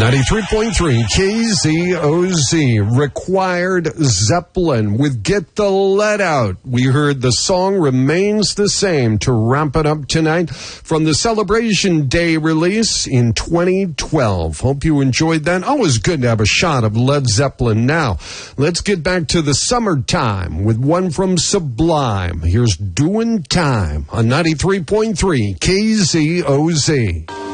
93.3 KZOZ required Zeppelin with Get the Lead Out. We heard the song Remains the Same to wrap it up tonight from the Celebration Day release in 2012. Hope you enjoyed that. Always good to have a shot of Led Zeppelin now. Let's get back to the summertime with one from Sublime. Here's Doing Time on 93.3 KZOZ.